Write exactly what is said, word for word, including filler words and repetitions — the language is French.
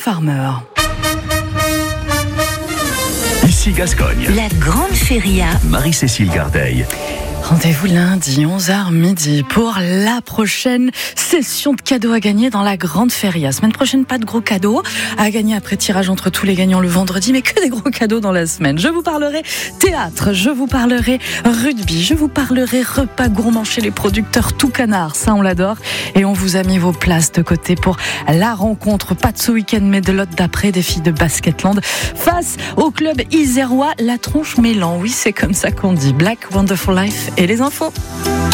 Farmer. Ici Gascogne. La Grande Feria. Marie-Cécile Gardeil. Rendez-vous lundi, onze heures midi, pour la prochaine session de cadeaux à gagner dans la Grande Feria. Semaine prochaine, pas de gros cadeaux à gagner après tirage entre tous les gagnants le vendredi, mais que des gros cadeaux dans la semaine. Je vous parlerai théâtre, je vous parlerai rugby, je vous parlerai repas gourmands chez les producteurs Tout Canard, ça on l'adore. Et on vous a mis vos places de côté pour la rencontre, pas de ce week-end, mais de l'autre d'après, des filles de Basketland, face au club isérois La Tronche Mélan. Oui, c'est comme ça qu'on dit. Black Wonderful Life et les infos.